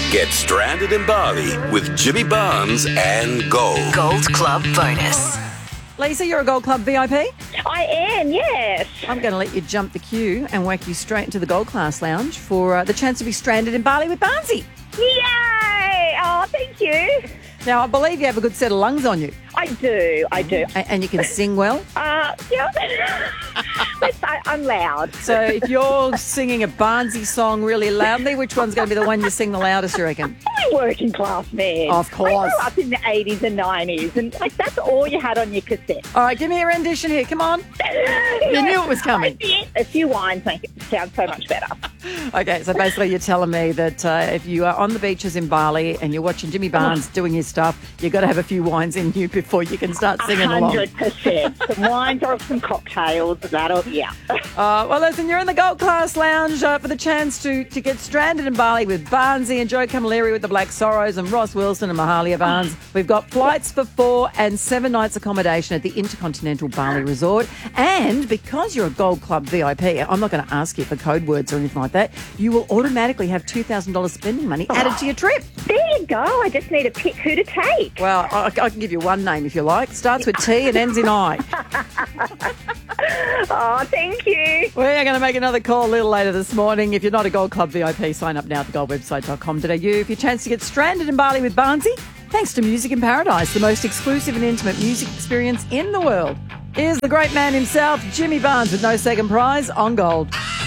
Get stranded in Bali with Jimmy Barnes and Gold. Gold Club bonus. Lisa, you're a Gold Club VIP. I am, yes. I'm going to let you jump the queue and whack you straight into the Gold Class Lounge for the chance to be stranded in Bali with Barnesy. Yay! Oh, thank you. Now, I believe you have a good set of lungs on you. I do. And you can sing well. Yeah. I'm loud. So if you're singing a Barnesy song really loudly, which one's going to be the one you sing the loudest, you reckon? I'm a working class man. Of course. I grew up in the 80s and 90s, and that's all you had on your cassette. All right, give me a rendition here. Come on. You knew it was coming. A few wines make it sound so much better. Okay, so basically you're telling me that if you are on the beaches in Bali and you're watching Jimmy Barnes doing his stuff, you've got to have a few wines in you before you can start singing along. 100%. Some wines or some cocktails, yeah. Well, listen, you're in the Gold Class Lounge for the chance to get stranded in Bali with Barnesy and Joe Camilleri with the Black Sorrows and Ross Wilson and Mahalia Barnes. We've got flights for 4 and 7 nights accommodation at the Intercontinental Bali Resort. And because you're a Gold Club VIP, I'm not going to ask you for code words or anything like that. You will automatically have $2,000 spending money added to your trip. There you go. I just need to pick who to take. Well, I can give you one name if you like. Starts with T and ends in I. Oh, thank you. We're going to make another call a little later this morning. If you're not a Gold Club VIP, sign up now at thegoldwebsite.com.au for your chance to get stranded in Bali with Barnesy. Thanks to Music in Paradise, the most exclusive and intimate music experience in the world. Here's the great man himself, Jimmy Barnes, with no second prize on Gold.